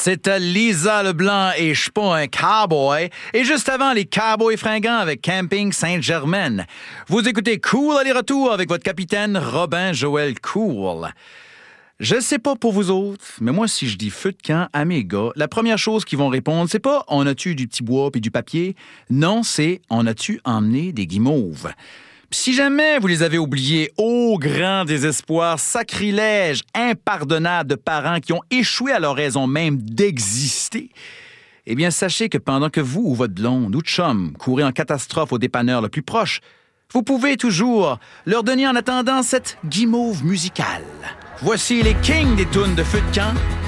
C'était Lisa Leblanc et Je suis pas un cowboy. Et juste avant, les Cowboys fringants avec Camping Sainte-Germaine. Vous écoutez Cool aller-retour avec votre capitaine Robin Joël Cool. Je sais pas pour vous autres, mais moi, si je dis feu de camp à mes gars, la première chose qu'ils vont répondre, c'est pas « on a-tu du petit bois puis du papier ?» Non, c'est « on a-tu emmené des guimauves ?» Si jamais vous les avez oubliés, au grand désespoir, sacrilège, impardonnable de parents qui ont échoué à leur raison même d'exister, eh bien, sachez que pendant que vous ou votre blonde ou chum courez en catastrophe au dépanneur le plus proche, vous pouvez toujours leur donner en attendant cette guimauve musicale. Voici les kings des tunes de feu de camp,